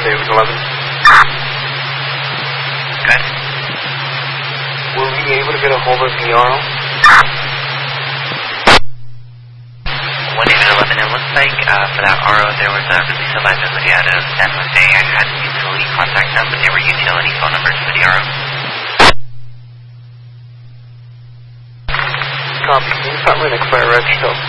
say it was 11. Good. Were we able to get a hold of the RO? 1-811, it looks like for that RO there was a release of liability out of San Jose. I had utility contact them, but they were utility phone numbers for the RO. Copy. Can you start my next fire register?